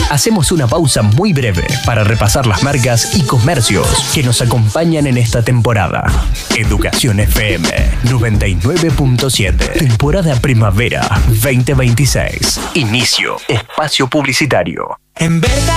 Hacemos una pausa muy breve para repasar las marcas y comercios que nos acompañan en esta temporada. Educación FM 99.7. Temporada Primavera 2026. Inicio. Espacio publicitario. En verdad